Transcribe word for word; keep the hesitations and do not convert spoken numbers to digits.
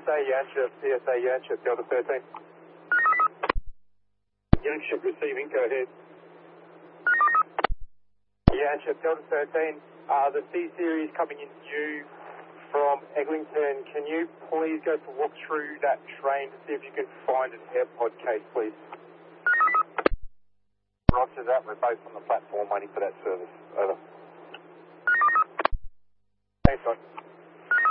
S A Yanchep, P S A Yanchep, Delta thirteen. Yanchep receiving, go ahead. Yanchep, Delta thirteen, uh, the C-Series coming in due from Eglinton. Can you please go to walk through that train to see if you can find an AirPod case, please? Roger that, we're both on the platform waiting for that service. Over. Thanks, John.